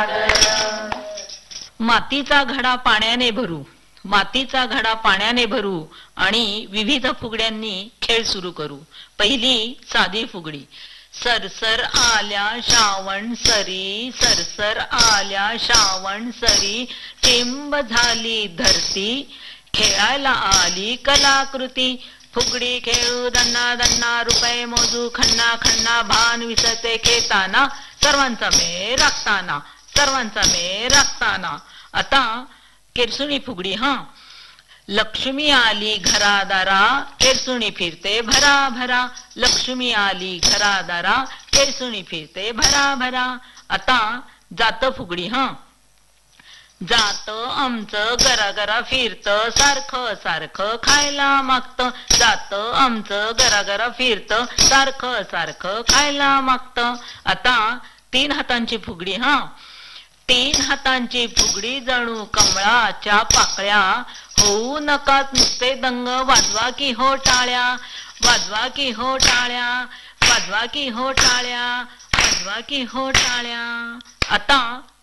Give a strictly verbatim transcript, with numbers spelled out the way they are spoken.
मातीचा घडा पाण्याने भरू, मातीचा घडा पाण्याने भरू आणि विविध फुगड्यांनी खेळ सुरू करू. पहिली साधी फुगडी. सरसर आल्या श्रावण सरी, सरसर आल्या श्रावण सरी, टिंब झाली धरती, खेळायला आली कलाकृती. फुगडी खेळू दन्ना दन्ना, रुपये मोजू खन्ना खन्ना, भान विसरते खेळताना, सर्वांचा मेळ राखताना, सर्वांचा मेळ राखताना. आता केरसुणी फुगडी. हा. लक्ष्मी आली घरादारा, केरसुणी फिरते भरा भरा, लक्ष्मी आली घरादारा, केरसुणी फिरते भरा भरा. आता जात फुगडी. हा. जात आमचं गरागरा फिरत, सारखं सारखं खायला मागत, जात आमचं गरागरा फिरत, सारखं सारखं खायला मागत. आता तीन हातांची फुगडी. हा. तीन हातांची फुगडी जणू कमळाच्या पाकळ्या, होऊ नकात नुसते दंग, वाजवा की हो टाळ्या, वाजवा की हो टाळ्या, वाजवा की हो टाळ्या, वाजवा की हो टाळ्या. आता